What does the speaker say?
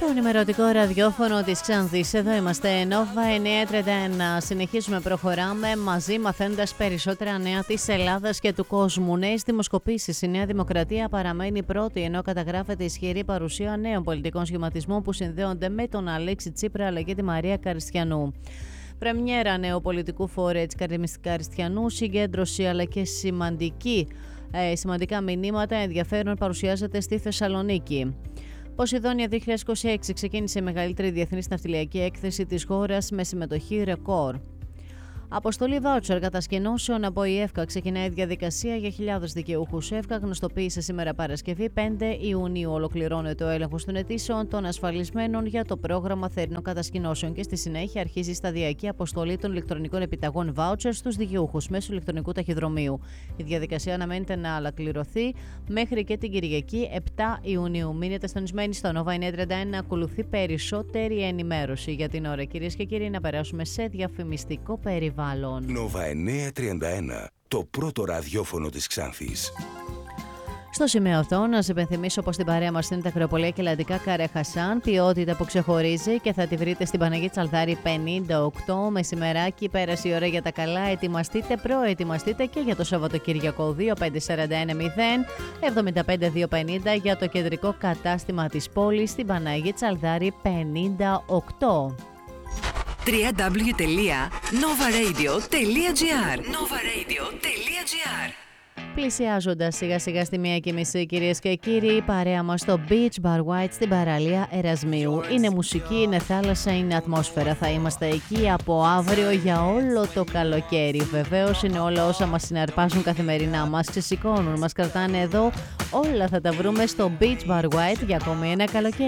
Το ενημερωτικό ραδιόφωνο της Ξάνθης. Εδώ είμαστε, Nova 931. Συνεχίζουμε, προχωράμε μαζί, μαθαίνοντας περισσότερα νέα της Ελλάδας και του κόσμου. Νέες δημοσκοπήσεις. Η Νέα Δημοκρατία παραμένει πρώτη, ενώ καταγράφεται ισχυρή παρουσία νέων πολιτικών σχηματισμών που συνδέονται με τον Αλέξη Τσίπρα αλλά και τη Μαρία Καριστιανού. Πρεμιέρα νέου πολιτικού φόρου της Καριστιανού, συγκέντρωση αλλά και σημαντικά μηνύματα ενδιαφέρον παρουσιάζεται στη Θεσσαλονίκη. Ποσειδόνια 2026 ξεκίνησε η μεγαλύτερη διεθνής ναυτιλιακή έκθεση της χώρας με συμμετοχή ρεκόρ. Αποστολή βάουτσερ κατασκηνώσεων από η ΕΦΚΑ. Ξεκινάει η διαδικασία για χιλιάδες δικαιούχους. ΕΦΚΑ γνωστοποίησε σήμερα Παρασκευή 5 Ιουνίου. Ολοκληρώνεται ο έλεγχος των αιτήσεων των ασφαλισμένων για το πρόγραμμα θερινών κατασκηνώσεων και στη συνέχεια αρχίζει η σταδιακή αποστολή των ηλεκτρονικών επιταγών βάουτσερ στους δικαιούχους μέσω ηλεκτρονικού ταχυδρομείου. Η διαδικασία αναμένεται να ολοκληρωθεί μέχρι και την Κυριακή 7 Ιουνίου. Μείνετε στονισμένοι στο Nova 931 να ακολουθεί περισσότερη ενημέρωση. Για την ώρα, κυρίες και κύριοι, να περάσουμε σε διαφημιστικό περιβάλλον. Nova 931, το πρώτο ραδιόφωνο της Ξάνθης. Στο σημείο αυτό, να σας υπενθυμίσω πως στην παρέα μας είναι τα κρεοπολία και λαντικά Καρέ Χασάν, ποιότητα που ξεχωρίζει και θα τη βρείτε στην Παναγία Τσαλδάρη 58. Μεσημεράκι, πέρασε η ώρα για τα καλά. Ετοιμαστείτε, προετοιμαστείτε και για το Σαββατοκύριακο 25410 75250 για το κεντρικό κατάστημα της πόλης στην Παναγία Τσαλδάρη 58. www.novaradio.gr Πλησιάζοντας σιγά σιγά στη 1:30, κυρίες και κύριοι, η παρέα μας στο Beach Bar White στην παραλία Ερασμίου. Είναι μουσική, είναι θάλασσα, είναι ατμόσφαιρα. Θα είμαστε εκεί από αύριο για όλο το καλοκαίρι. Βεβαίως είναι όλα όσα μας συναρπάζουν καθημερινά. Μας ξεσηκώνουν, μας κρατάνε εδώ. Όλα θα τα βρούμε στο Beach Bar White για ακόμη ένα καλοκαίρι.